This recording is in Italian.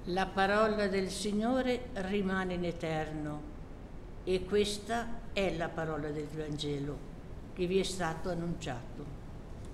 La parola del Signore rimane in eterno e questa è la parola del Vangelo che vi è stato annunciato.